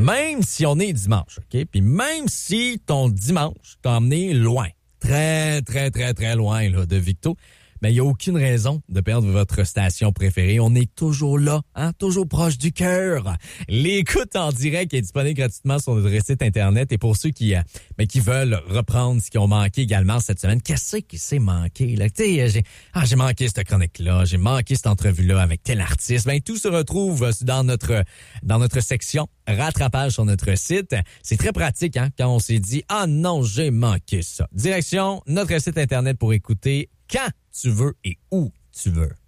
Même si on est dimanche, OK? Puis même si ton dimanche t'a emmené loin, très, très, très, très loin là, de Victo, il n'y a aucune raison de perdre votre station préférée. On est toujours là, hein, toujours proche du cœur. L'écoute en direct est disponible gratuitement sur notre site Internet. Et pour ceux qui veulent reprendre ce qu'ils ont manqué également cette semaine, qu'est-ce qui s'est manqué? Là? J'ai manqué cette chronique-là, j'ai manqué cette entrevue-là avec tel artiste. Tout se retrouve dans notre section rattrapage sur notre site. C'est très pratique hein, quand on s'est dit « Ah non, j'ai manqué ça ». Direction notre site Internet pour écouter quand tu veux et où tu veux.